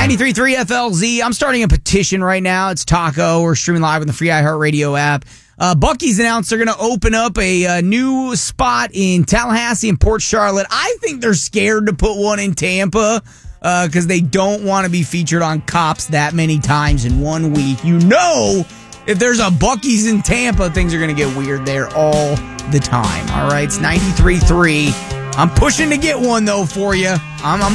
93.3 FLZ. I'm starting a petition right now. It's Taco. We're streaming live on the free iHeartRadio app. Buc-ee's announced they're going to open up a new spot in Tallahassee and Port Charlotte. I think they're scared to put one in Tampa because they don't want to be featured on Cops that many times in 1 week. You know, if there's a Buc-ee's in Tampa, things are going to get weird there all the time. All right, it's 93.3. I'm pushing to get one, though, for you. I'm